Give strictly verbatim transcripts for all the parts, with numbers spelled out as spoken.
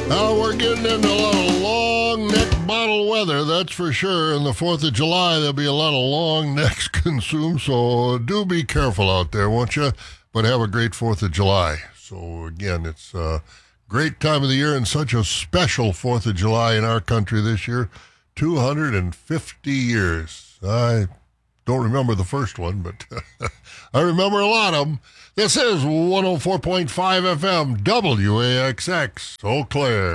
Now we're getting into a lot of long neck bottle weather, that's for sure. And the fourth of July, there'll be a lot of long necks consumed, so do be careful out there, won't you? But have a great fourth of July. So again, it's a great time of the year and such a special fourth of July in our country this year. two hundred fifty years. I don't remember the first one, but I remember a lot of them. This is one oh four point five F M, W A X X, Eau Claire.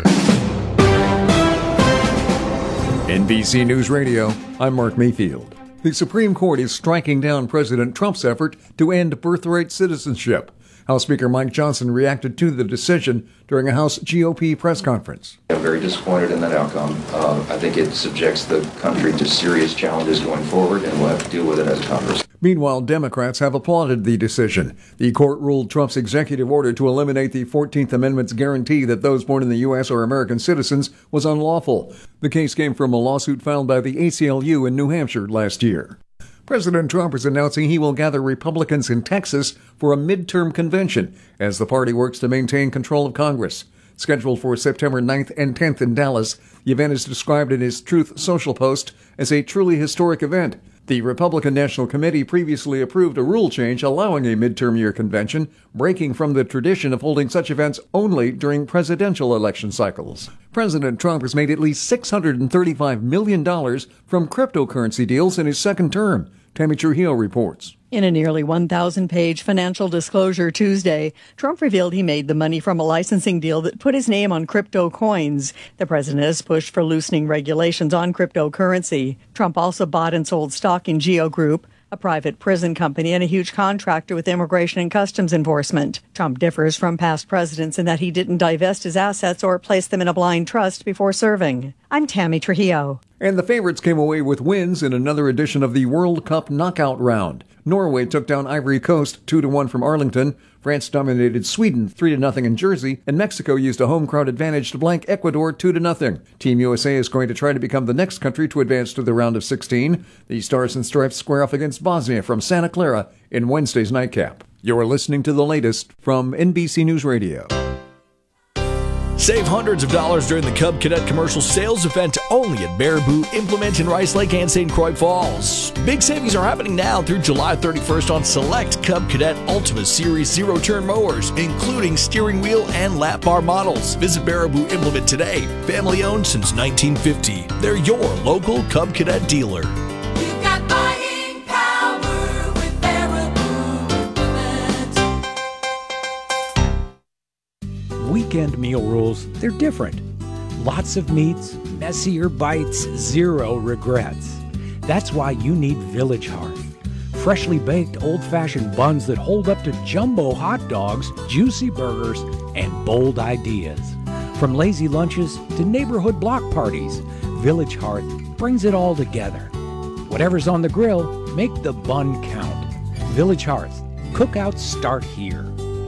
N B C News Radio, I'm Mark Mayfield. The Supreme Court is striking down President Trump's effort to end birthright citizenship. House Speaker Mike Johnson reacted to the decision during a House G O P press conference. I'm very disappointed in that outcome. Uh, I think it subjects the country to serious challenges going forward, and we'll have to deal with it as Congress. Meanwhile, Democrats have applauded the decision. The court ruled Trump's executive order to eliminate the fourteenth Amendment's guarantee that those born in the U S are American citizens was unlawful. The case came from a lawsuit filed by the A C L U in New Hampshire last year. President Trump is announcing he will gather Republicans in Texas for a midterm convention as the party works to maintain control of Congress. Scheduled for September ninth and tenth in Dallas, the event is described in his Truth Social post as a truly historic event. The Republican National Committee previously approved a rule change allowing a midterm year convention, breaking from the tradition of holding such events only during presidential election cycles. President Trump has made at least six hundred thirty-five million dollars from cryptocurrency deals in his second term. Tammy Trujillo reports. In a nearly one thousand page financial disclosure Tuesday, Trump revealed he made the money from a licensing deal that put his name on crypto coins. The president has pushed for loosening regulations on cryptocurrency. Trump also bought and sold stock in Geo Group, a private prison company and a huge contractor with Immigration and Customs Enforcement. Trump differs from past presidents in that he didn't divest his assets or place them in a blind trust before serving. I'm Tammy Trujillo. And the favorites came away with wins in another edition of the World Cup knockout round. Norway took down Ivory Coast two to one from Arlington. France dominated Sweden three to nothing in Jersey, and Mexico used a home crowd advantage to blank Ecuador two to nothing. Team U S A is going to try to become the next country to advance to the round of sixteen. The Stars and Stripes square off against Bosnia from Santa Clara in Wednesday's nightcap. You're listening to the latest from N B C News Radio. Save hundreds of dollars during the Cub Cadet commercial sales event only at Baraboo Implement in Rice Lake and Saint Croix Falls. Big savings are happening now through July thirty-first on select Cub Cadet Ultima Series zero-turn mowers, including steering wheel and lap bar models. Visit Baraboo Implement today. Family owned since nineteen fifty. They're your local Cub Cadet dealer. You've got buying power with Baraboo Implement. Weekend meal rules, they're different. Lots of meats, messier bites, zero regrets. That's why you need Village Hearth. Freshly baked old-fashioned buns that hold up to jumbo hot dogs, juicy burgers, and bold ideas. From lazy lunches to neighborhood block parties, Village Hearth brings it all together. Whatever's on the grill, make the bun count. Village Hearth. Cookouts start here.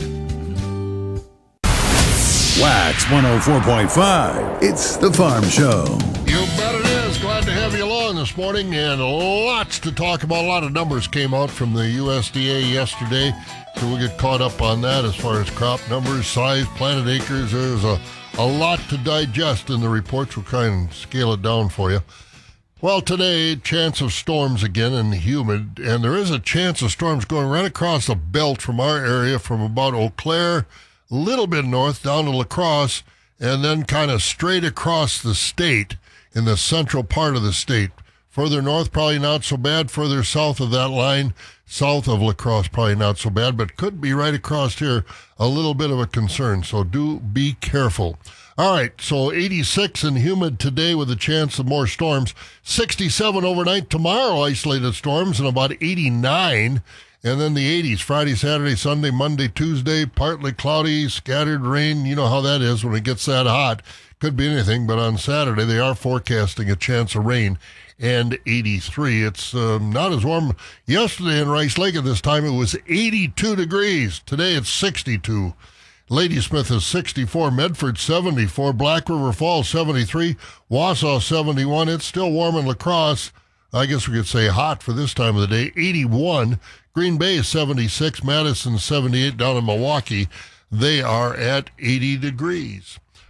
Wax one oh four point five. It's the Farm Show. You bet it is. Glad to have you along this morning, and lots to talk about. A lot of numbers came out from the U S D A yesterday, so we'll get caught up on that as far as crop numbers, size, planted acres. There's a, a lot to digest in the reports. We'll try and scale it down for you. Well, today, chance of storms again and humid, and there is a chance of storms going right across the belt from our area from about Eau Claire, a little bit north down to La Crosse, and then kind of straight across the state in the central part of the state. Further north, probably not so bad. Further south of that line, south of La Crosse, probably not so bad, but could be right across here, a little bit of a concern, so do be careful. All right, so eighty-six and humid today with a chance of more storms. sixty-seven overnight tomorrow, isolated storms, and about eighty-nine. And then the eighties, Friday, Saturday, Sunday, Monday, Tuesday, partly cloudy, scattered rain. You know how that is when it gets that hot. Could be anything, but on Saturday they are forecasting a chance of rain and eighty-three. It's um, not as warm. Yesterday in Rice Lake at this time it was eighty-two degrees. Today it's sixty-two. Ladysmith is sixty-four, Medford seventy-four, Black River Falls seventy-three, Wausau seventy-one. It's still warm in La Crosse. I guess we could say hot for this time of the day. eighty-one. Green Bay is seventy-six, Madison seventy-eight. Down in Milwaukee, they are at eighty degrees.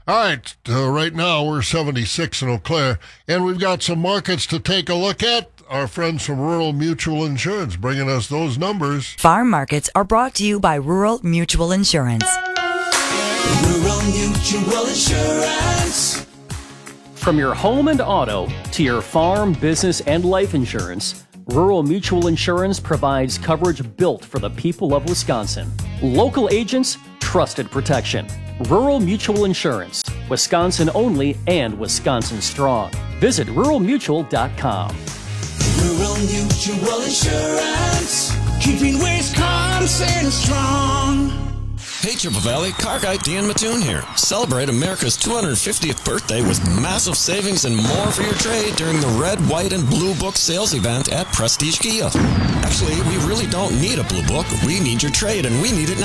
All right, uh, right now we're seventy-six in Eau Claire, and we've got some markets to take a look at. Our friends from Rural Mutual Insurance bringing us those numbers. Farm markets are brought to you by Rural Mutual Insurance. Rural Mutual Insurance. From your home and auto to your farm, business, and life insurance, Rural Mutual Insurance provides coverage built for the people of Wisconsin. Local agents, trusted protection. Rural Mutual Insurance, Wisconsin only and Wisconsin strong. Visit rural mutual dot com. Rural Mutual Insurance. Keeping Wisconsin strong. Hey, Triple Valley, Car Guy Dan Mattoon here. Celebrate America's two hundred fiftieth birthday with massive savings and more for your trade during the Red, White, and Blue Book sales event at Prestige Kia. Actually, we really don't need a Blue Book. We need your trade, and we need it now.